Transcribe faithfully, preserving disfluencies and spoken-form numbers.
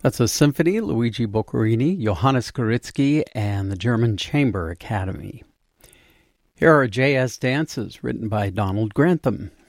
That's a symphony, Luigi Boccherini, Johannes Koritsky, and the German Chamber Academy. Here are J S Dances, written by Donald Grantham.